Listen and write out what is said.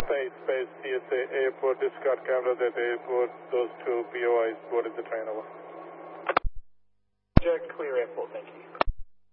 Space, CSA Airport, discard cameras at the airport, those two POIs boarded the train over. Jack, clear airport, thank you.